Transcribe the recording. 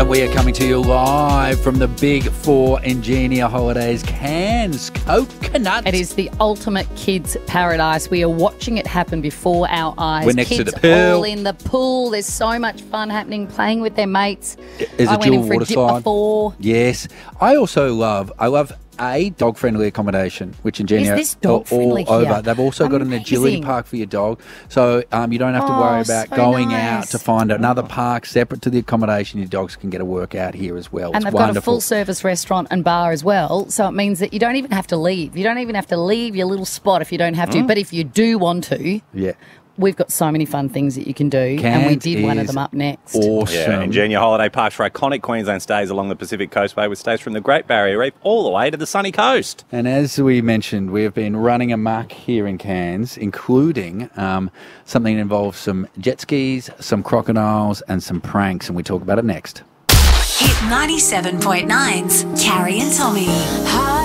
And we are coming to you live from the Big Four Ingenia Holidays, Cairns Coconut. It is the ultimate kids' paradise. We are watching it happen before our eyes. We're next to kids the pool. all in the pool. There's so much fun happening, playing with their mates. There's I a went dual in for a water dip slide. before. Yes. I love dog-friendly accommodation, which Ingenia Is this dog-friendly all over. here? They've also got an agility Amazing. park for your dog, so you don't have to worry about so going nice. out to find another park separate to the accommodation. Your dogs can get a workout here as well. And It's they've got a wonderful. full-service restaurant and bar as well, so it means that you don't even have to leave. You don't even have to leave your little spot if you don't have to. But if you do want to, Yeah. we've got so many fun things that you can do, and we Cairns did one of is them up next. Awesome. Yeah, Ingenia Holiday Parks for iconic Queensland stays along the Pacific Coastway with stays from the Great Barrier Reef all the way to the sunny coast. And as we mentioned, we have been running amok here in Cairns, including something that involves some jet skis, some crocodiles, and some pranks, and we talk about it next. Hit 97.9's Carrie and Tommy.